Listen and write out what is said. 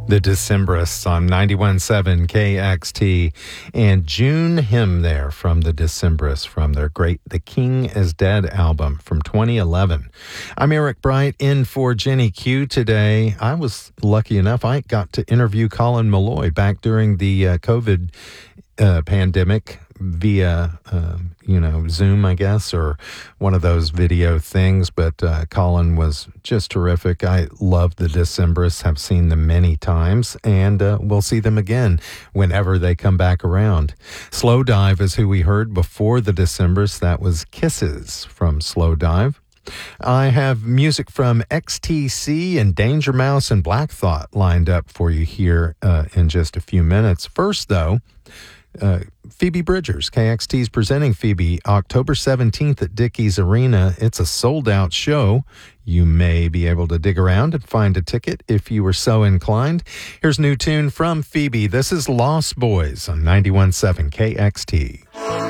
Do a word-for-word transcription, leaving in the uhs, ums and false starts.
The Decemberists on ninety-one point seven K X T, and June Hymn there from the Decemberists from their great The King is Dead album from twenty eleven. I'm Eric Bright in for Jenny Q today. I was lucky enough, I got to interview Colin Meloy back during the uh, COVID uh, pandemic via, uh, you know, Zoom, I guess, or one of those video things. But uh, Colin was just terrific. I love the Decemberists, have seen them many times, and uh, we'll see them again whenever they come back around. Slow Dive is who we heard before the Decemberists. That was Kisses from Slow Dive. I have music from X T C and Danger Mouse and Black Thought lined up for you here uh, in just a few minutes. First, though, Uh, Phoebe Bridgers, K X T's presenting Phoebe, October seventeenth at Dickies Arena. It's a sold-out show. You may be able to dig around and find a ticket if you were so inclined. Here's a new tune from Phoebe. This is Lost Boys on ninety-one point seven K X T.